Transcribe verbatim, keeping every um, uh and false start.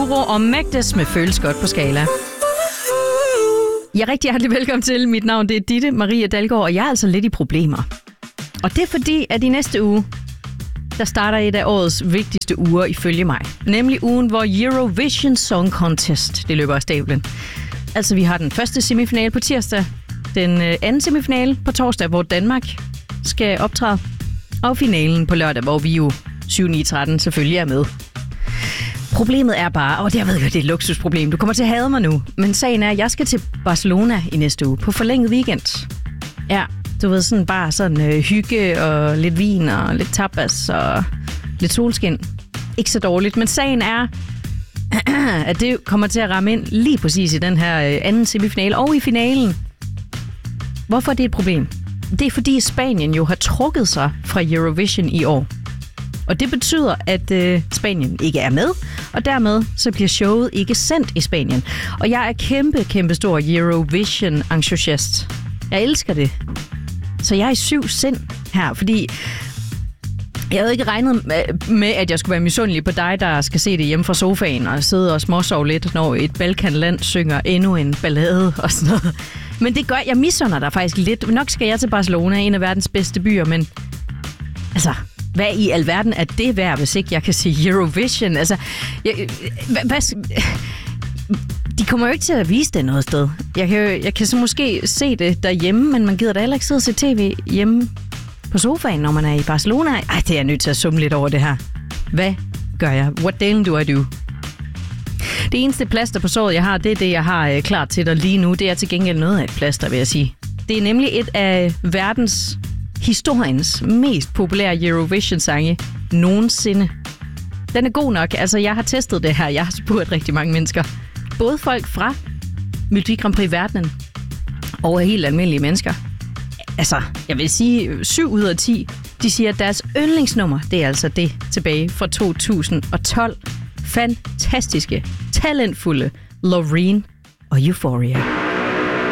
Kuro og Magdes med Føles godt på skala. Ja, rigtig hjertelig velkommen til. Mit navn det er Ditte Marie Dalgaard, og jeg er altså lidt i problemer. Og det er fordi, at i næste uge, der starter et af årets vigtigste uger ifølge mig. Nemlig ugen, hvor Eurovision Song Contest, det løber af stablen. Altså, vi har den første semifinale på tirsdag, den anden semifinale på torsdag, hvor Danmark skal optræde, og finalen på lørdag, hvor vi jo syv ni tretten selvfølgelig er med. Problemet er bare, og det jeg ved jo, det er et luksusproblem, du kommer til at hade mig nu, men sagen er, at jeg skal til Barcelona i næste uge på forlænget weekend. Ja, du ved, sådan bare sådan øh, hygge og lidt vin og lidt tapas og lidt solskin. Ikke så dårligt, men sagen er, at det kommer til at ramme ind lige præcis i den her øh, anden semifinale og i finalen. Hvorfor er det et problem? Det er fordi Spanien jo har trukket sig fra Eurovision i år. Og det betyder, at øh, Spanien ikke er med, og dermed så bliver showet ikke sendt i Spanien. Og jeg er kæmpe, kæmpe stor Eurovision-entusiast. Jeg elsker det. Så jeg er i syv sind her, fordi jeg havde ikke regnet med, at jeg skulle være misundelig på dig, der skal se det hjemme fra sofaen og sidde og småsove lidt, når et Balkanland synger endnu en ballade og sådan noget. Men det gør, jeg misunder dig faktisk lidt. Nok skal jeg til Barcelona, en af verdens bedste byer, men altså, hvad i alverden er det værd, hvis ikke jeg kan sige Eurovision? Altså, jeg, hvad, hvad, de kommer jo ikke til at vise det noget sted. Jeg kan, jeg kan så måske se det derhjemme, men man gider da heller ikke sidde og se tv hjemme på sofaen, når man er i Barcelona. Ej, det er jeg nødt til at summe lidt over det her. Hvad gør jeg? What dalen do I do? Det eneste plaster på såret, jeg har, det er det, jeg har øh, klar til dig lige nu. Det er til gengæld noget af et plaster, vil jeg sige. Det er nemlig et af verdens, historiens mest populære Eurovision-sange nogensinde. Den er god nok. Altså, jeg har testet det her. Jeg har spurgt rigtig mange mennesker. Både folk fra Melodi Grand Prix-verdenen og helt almindelige mennesker. Altså, jeg vil sige, syv ud af ti, de siger, at deres yndlingsnummer, det er altså det tilbage fra to tusind og tolv. Fantastiske, talentfulde Loreen og Euphoria.